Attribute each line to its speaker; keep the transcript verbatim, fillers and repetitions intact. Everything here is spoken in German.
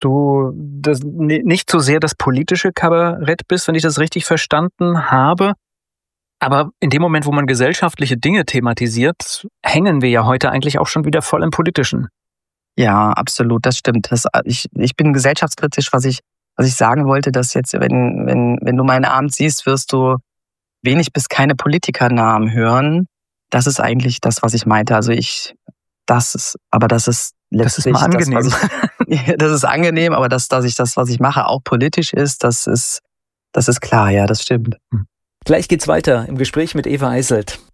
Speaker 1: du das, nicht so sehr das politische Kabarett bist, wenn ich das richtig verstanden habe. Aber in dem Moment, wo man gesellschaftliche Dinge thematisiert, hängen wir ja heute eigentlich auch schon wieder voll im Politischen.
Speaker 2: Ja, absolut, das stimmt. Das, ich, ich bin gesellschaftskritisch, was ich, was ich sagen wollte, dass jetzt, wenn, wenn, wenn du meinen Abend siehst, wirst du wenig bis keine Politikernamen hören. Das ist eigentlich das, was ich meinte. Also ich, das ist, aber das ist letztlich
Speaker 1: das ist mal angenehm.
Speaker 2: Das, was ich, das ist angenehm, aber dass, dass ich das, was ich mache, auch politisch ist, das ist, das ist klar, ja, das stimmt.
Speaker 1: Gleich geht's weiter im Gespräch mit Eva Eiselt.